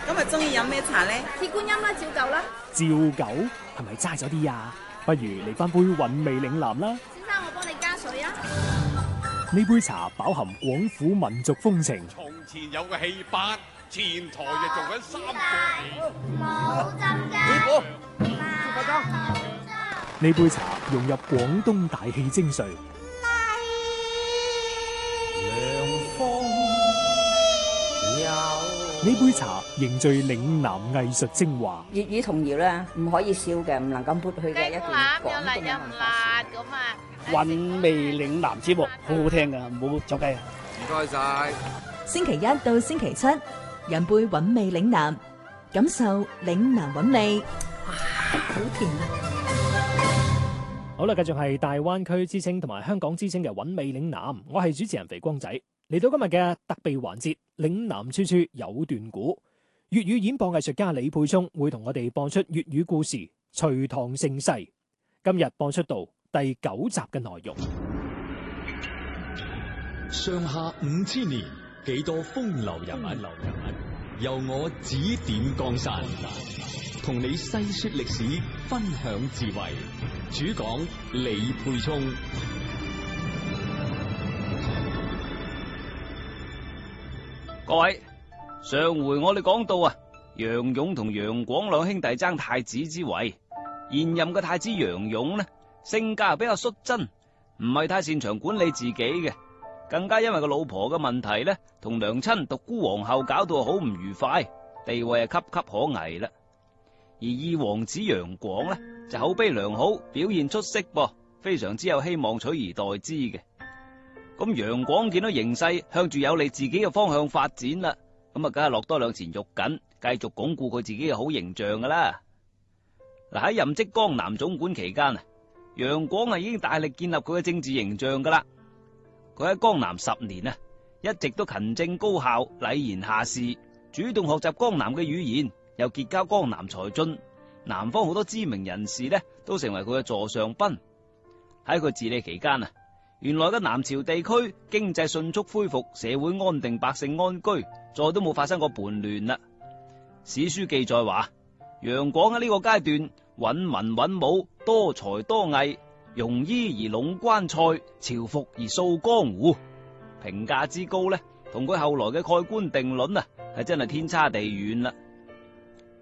今日中意飲咩茶咧？ 鐵觀音啦，照舊啦。 照舊係咪齋咗啲啊？不如嚟翻杯韻味嶺南啦。 先生，我幫你加水啊。 呢杯茶飽含廣府民族風情。 從前有個戲班，前台就做緊三個冇針㗎。 呢杯茶融入廣東大戲精髓。呢杯茶凝聚嶺南藝術精華。 粵語童謠咧，唔可以笑嘅，唔能夠抹去嘅一段廣東嘅文化。 韻味嶺南節目好好聽噶，唔好走雞啊！ 唔該晒。 星期一到星期七，飲杯韻味嶺南，感受嶺南韻味。哇，好甜啊！ 好啦，繼續係大灣區之聲同埋香港之聲嘅韻味嶺南，我係主持人肥光仔。嚟到今日嘅特備環節，嶺南處處有段古。粵語演播藝術家李沛聰會同我哋播出粵語故事《隋唐盛世》。今日播出到第9集嘅內容。 上下5000年，幾多風流人物，由我指點江山，同你細說歷史，分享智慧。主講李沛聰。 各位，上回我哋講到啊，楊勇同楊廣兩兄弟爭太子之位。現任嘅太子楊勇呢，性格比較率真，唔係太擅長管理自己嘅，更加因為個老婆嘅問題呢，同娘親獨孤皇后搞到好唔愉快，地位岌岌可危啦。而二王子楊廣呢，就口碑良好，表現出色噃，非常之有希望取而代之嘅。咁楊廣見到形勢向住有利自己嘅方向發展啦，咁啊，梗係落多兩錢肉緊，繼續鞏固佢自己嘅好形象噶啦。嗱，喺任職江南總管期間啊，楊廣已經大力建立佢嘅政治形象噶啦。佢喺江南10年啊，一直都勤政高效、禮賢下士，主動學習江南嘅語言，又結交江南才俊，南方好多知名人士呢，都成為佢嘅座上賓。喺佢治理期間啊，原來嘅南朝地區經濟迅速恢復，社會安定，百姓安居，再都冇發生過叛亂啦。史書記載話，楊廣喺呢個階段允文允武，多才多藝，容醫而隴關塞，朝服而掃江湖，評價之高呢，同佢後來嘅蓋棺定論啊，係真係天差地遠啦。